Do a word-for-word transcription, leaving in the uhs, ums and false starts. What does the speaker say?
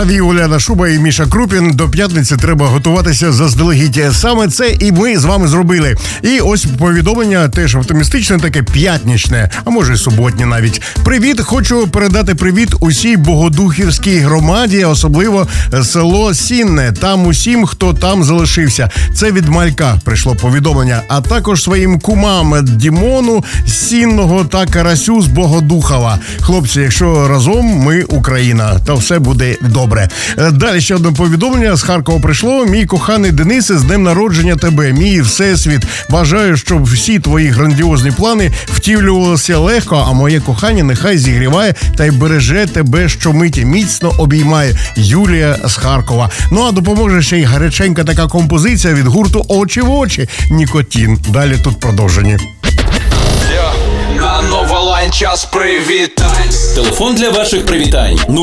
Соловій, Уляна Шуба і Міша Крупін. До п'ятниці треба готуватися заздалегідь. Саме це і ми з вами зробили. І ось повідомлення теж оптимістичне, таке п'ятнічне, а може і суботнє навіть. Привіт, хочу передати привіт усій Богодухівській громаді, особливо село Сінне. Там усім, хто там залишився. Це від Малька прийшло повідомлення. А також своїм кумам Дімону з Сінного та Карасю з Богодухова. Хлопці, якщо разом ми Україна, то все буде добре. Далі ще одне повідомлення з Харкова прийшло. Мій коханий Денисе, з днем народження тебе, мій всесвіт. Бажаю, щоб всі твої грандіозні плани втілювалися легко, а моє кохання нехай зігріває та й береже тебе щомиті. Міцно обіймає. Юлія з Харкова. Ну а допоможе ще й гаряченька така композиція від гурту «Очі в очі». Нікотін. Далі тут продовжені. На Новолайн час привітань. Телефон для ваших привітань